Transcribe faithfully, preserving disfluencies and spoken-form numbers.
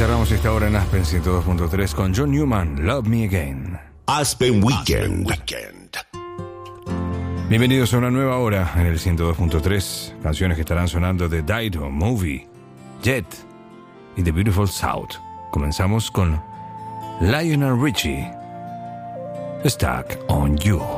cerramos esta hora en Aspen ciento dos punto tres con John Newman, Love Me Again. Aspen Weekend. Weekend. Bienvenidos a una nueva hora en el ciento dos punto tres. Canciones que estarán sonando de Dido, Movie, Jet y The Beautiful South. Comenzamos con Lionel Richie, Stuck on You.